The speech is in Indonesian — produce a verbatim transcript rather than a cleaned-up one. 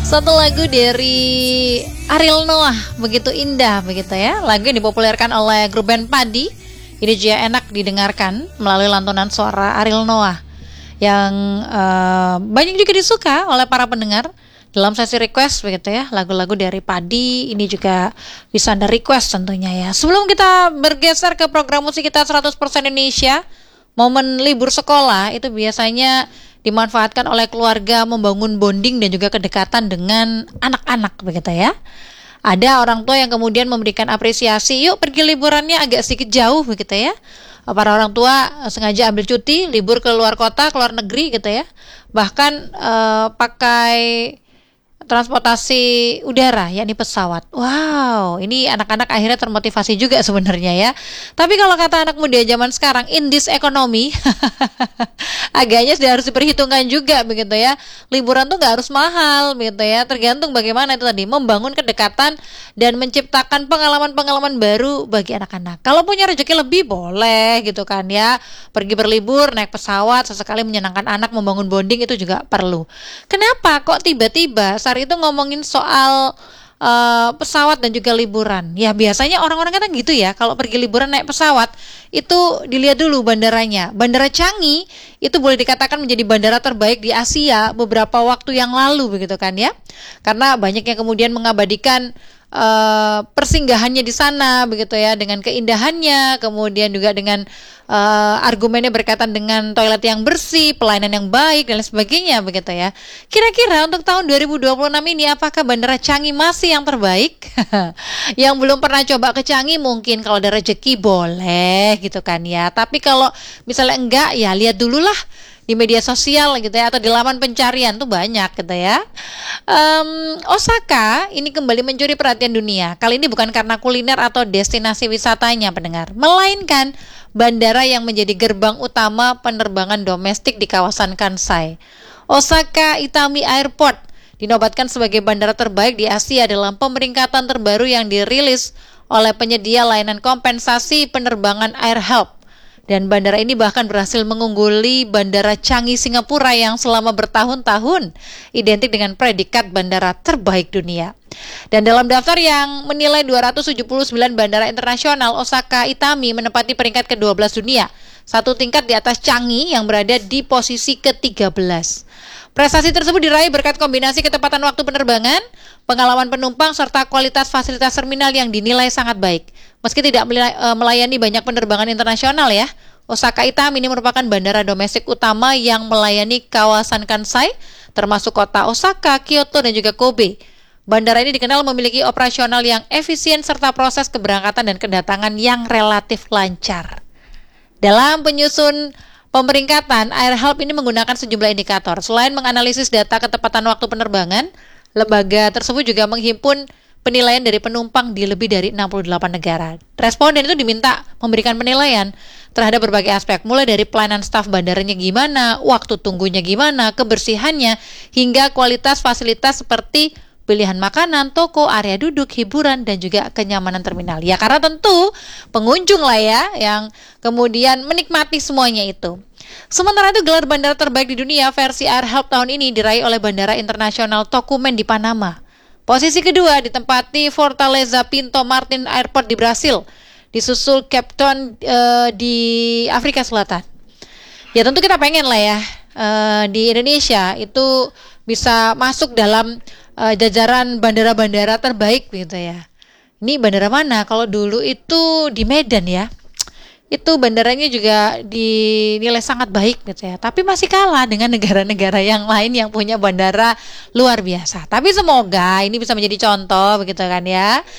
Satu lagu dari Ariel Noah, begitu indah begitu ya. Lagu yang dipopulerkan oleh grup band Padi. Ini juga enak didengarkan melalui lantunan suara Ariel Noah yang uh, banyak juga disuka oleh para pendengar dalam sesi request begitu ya. Lagu-lagu dari Padi ini juga bisa Anda request tentunya ya. Sebelum kita bergeser ke program musik kita seratus persen Indonesia, momen libur sekolah itu biasanya dimanfaatkan oleh keluarga membangun bonding dan juga kedekatan dengan anak-anak begitu ya. Ada orang tua yang kemudian memberikan apresiasi, yuk pergi liburannya agak sedikit jauh begitu ya. Para orang tua sengaja ambil cuti, libur ke luar kota, ke luar negeri gitu ya. Bahkan eh, pakai transportasi udara, yakni pesawat. Wow, ini anak-anak akhirnya termotivasi juga sebenarnya ya. Tapi kalau kata anak muda zaman sekarang, in this economy, agaknya sudah harus diperhitungkan juga begitu ya. Liburan tuh nggak harus mahal begitu ya. Tergantung bagaimana itu tadi, membangun kedekatan dan menciptakan pengalaman-pengalaman baru bagi anak-anak. Kalau punya rezeki lebih boleh gitu kan ya. Pergi berlibur, naik pesawat, sesekali menyenangkan anak, membangun bonding itu juga perlu. Kenapa kok tiba-tiba saat itu ngomongin soal uh, pesawat dan juga liburan? Ya biasanya orang-orang kan gitu ya, kalau pergi liburan naik pesawat itu dilihat dulu bandaranya. Bandara Changi itu boleh dikatakan menjadi bandara terbaik di Asia beberapa waktu yang lalu begitu kan ya. Karena banyak yang kemudian mengabadikan Uh, persinggahannya di sana begitu ya, dengan keindahannya, kemudian juga dengan uh, argumennya berkaitan dengan toilet yang bersih, pelayanan yang baik dan lain sebagainya begitu ya. Kira-kira untuk tahun dua ribu dua puluh enam ini apakah Bandara Changi masih yang terbaik? Yang belum pernah coba ke Changi mungkin kalau ada rezeki boleh gitu kan ya. Tapi kalau misalnya enggak ya lihat dulu lah di media sosial gitu ya, atau di laman pencarian tuh banyak gitu ya. um, Osaka ini kembali mencuri perhatian dunia. Kali ini bukan karena kuliner atau destinasi wisatanya pendengar, melainkan bandara yang menjadi gerbang utama penerbangan domestik di kawasan Kansai. Osaka Itami Airport dinobatkan sebagai bandara terbaik di Asia dalam pemeringkatan terbaru yang dirilis oleh penyedia layanan kompensasi penerbangan AirHelp. Dan bandara ini bahkan berhasil mengungguli Bandara Changi Singapura yang selama bertahun-tahun identik dengan predikat bandara terbaik dunia. Dan dalam daftar yang menilai dua ratus tujuh puluh sembilan bandara internasional, Osaka Itami menempati peringkat kedua belas dunia, satu tingkat di atas Changi yang berada di posisi ke tiga belas. Prestasi tersebut diraih berkat kombinasi ketepatan waktu penerbangan, pengalaman penumpang, serta kualitas fasilitas terminal yang dinilai sangat baik. Meski tidak melayani banyak penerbangan internasional ya, Osaka Itami ini merupakan bandara domestik utama yang melayani kawasan Kansai, termasuk kota Osaka, Kyoto, dan juga Kobe. Bandara ini dikenal memiliki operasional yang efisien serta proses keberangkatan dan kedatangan yang relatif lancar. Dalam penyusun pemeringkatan, AirHelp ini menggunakan sejumlah indikator. Selain menganalisis data ketepatan waktu penerbangan, lembaga tersebut juga menghimpun penilaian dari penumpang di lebih dari enam puluh delapan negara. Responden itu diminta memberikan penilaian terhadap berbagai aspek, mulai dari pelayanan staf bandaranya gimana, waktu tunggunya gimana, kebersihannya, hingga kualitas fasilitas seperti pilihan makanan, toko, area duduk, hiburan, dan juga kenyamanan terminal. Ya karena tentu pengunjung lah ya yang kemudian menikmati semuanya itu. Sementara itu gelar bandara terbaik di dunia versi AirHelp tahun ini diraih oleh Bandara Internasional Tocumen di Panama. Posisi kedua ditempati Fortaleza Pinto Martin Airport di Brasil, disusul Cape Town uh, di Afrika Selatan. Ya tentu kita pengen lah ya uh, di Indonesia itu bisa masuk dalam uh, jajaran bandara-bandara terbaik gitu ya. Ini bandara mana? Kalau dulu itu di Medan ya. Itu bandaranya juga dinilai sangat baik gitu ya. Tapi masih kalah dengan negara-negara yang lain yang punya bandara luar biasa. Tapi semoga ini bisa menjadi contoh begitu kan ya.